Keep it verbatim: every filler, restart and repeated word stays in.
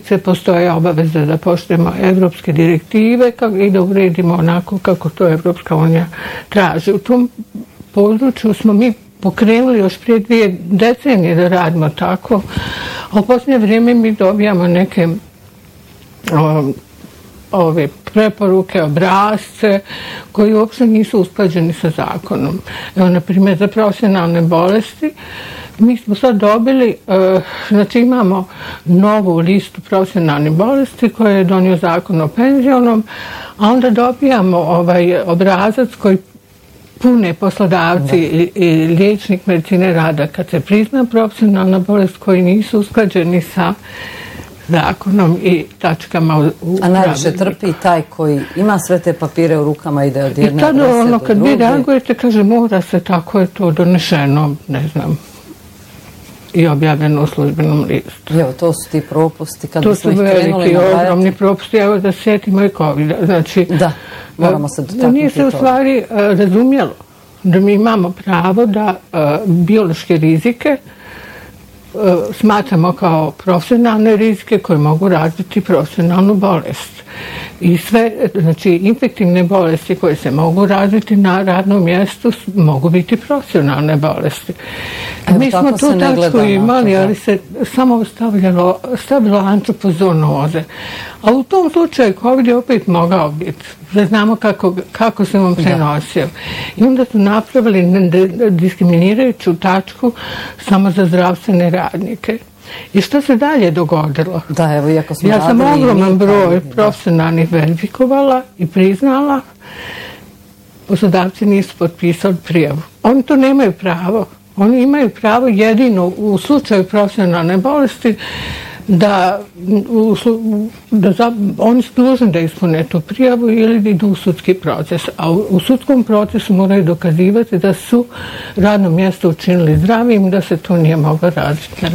inspekcije postoje obaveza da poštujemo evropske direktive i da uredimo onako kako to Evropska unija traži. U tom području smo mi pokrenuli još prije dvije decenije da radimo tako, a u posljednje vrijeme mi dobijamo neke o, ove preporuke, obrasce koji uopšte nisu usklađeni sa zakonom. Evo, na primjer, za profesionalne bolesti mi smo sad dobili, uh, znači imamo novu listu profesionalnih bolesti koje je donio zakon o penzionom, a onda dobijamo ovaj obrazac koji pune poslodavci i, i liječnik medicine rada kad se prizna profesionalna bolest koji nisu usklađeni sa zakonom i tačkama u, u A najviše trpi taj koji ima sve te papire u rukama i da od jedne adrese do druge. I tada ono kad vi reagujete kaže mora se, tako je to donešeno, ne znam, i objavljeno u službenom listu. Evo, to su ti propusti. Kad to su veliki, ogromni propusti. Evo da sjetimo i COVID. Znači, da, moramo se dotaknuti. Nije se u stvari uh, razumjelo da mi imamo pravo da uh, biološke rizike uh, smatramo kao profesionalne rizike koje mogu razviti profesionalnu bolest. I sve, znači, infektivne bolesti koje se mogu razviti na radnom mjestu mogu biti profesionalne bolesti. Evo, mi smo tu tačku imali, ali se samo stavljalo, stavilo antropozoonoze. A u tom slučaju COVID je opet mogao biti. Da znamo kako, kako se on prenosio. Da. I onda su napravili diskriminirajuću tačku samo za zdravstvene radnike. I što se dalje dogodilo? Da, evo, iako smo ja sam ogroman broj profesionalnih verifikovala i priznala. Poslodavci nisu potpisali prijavu. Oni to nemaju pravo. Oni imaju pravo jedino u slučaju profesionalne bolesti da, u, da za, oni su dužni da ispune tu prijavu ili idu u sudski proces. A u, u sudskom procesu moraju dokazivati da su radno mjesto učinili zdravim, da se to nije moglo raditi.